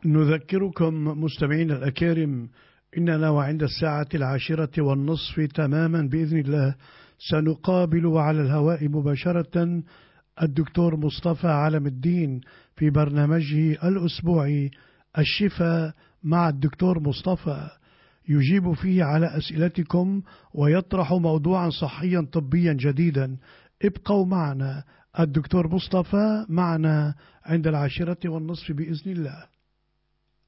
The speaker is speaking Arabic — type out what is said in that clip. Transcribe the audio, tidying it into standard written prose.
نذكركم مستمعين الأكارم إننا وعند الساعة 10:30 تماما بإذن الله سنقابل على الهواء مباشرة الدكتور مصطفى علم الدين في برنامجه الأسبوعي الشفاء مع الدكتور مصطفى، يجيب فيه على أسئلتكم ويطرح موضوعا صحيا طبيا جديدا. ابقوا معنا، الدكتور مصطفى معنا عند 10:30 بإذن الله.